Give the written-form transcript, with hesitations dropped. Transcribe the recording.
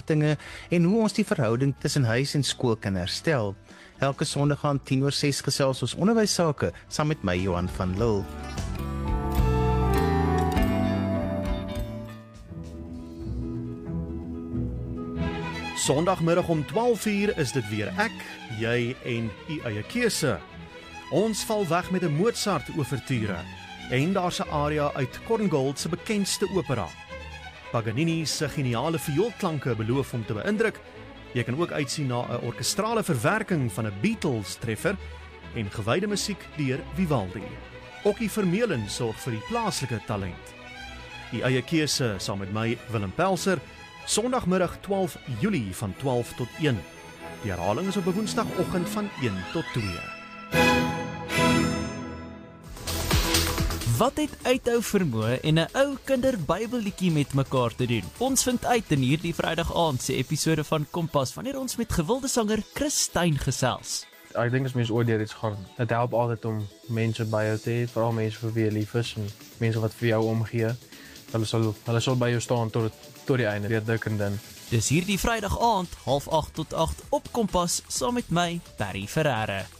verwagtinge en hoe ons die verhouding tussen huis en skool kan herstel. Elke Sondag aan 5:50 gesels ons onderwysake saam met my Johan van Lille. Sondagmiddag om 12:00 is dit weer ek, jy en u eie keuse. Ons val weg met 'n Mozart-ouverture en daar's 'n aria uit Korngold se bekendste opera. Paganini se geniale vioolklanke beloof om te beïndruk. Jy kan ook uitsien na 'n orkestrale verwerking van 'n Beatles-treffer en gewyde musiek deur Vivaldi. Okkie Vermeulen sorg vir die plaaslike talent. Die eie keuse saam met my Willem Pelser, Sondagmiddag 12 Julie van 12 tot 1. Die herhaling is op 'n Woensdagoggend van 1 tot 2. Wat het uithou vermoë en 'n ou kinderbybelliedjie met mekaar te doen? Ons vind uit in hierdie Vrydag aand se episode van Kompas wanneer ons met gewilde sanger Chris Stein gesels. Ek dink as mens ooit deur iets gaan, dit help altyd om mense by jou te hê, veral mense vir wie jy lief is en mense wat vir jou omgee. Hulle sal by jou staan tot die einde, deur dik en dun. Dis hierdie Vrydag aand, 7:30 tot 8 op Kompas saam met my, Barry Ferreira.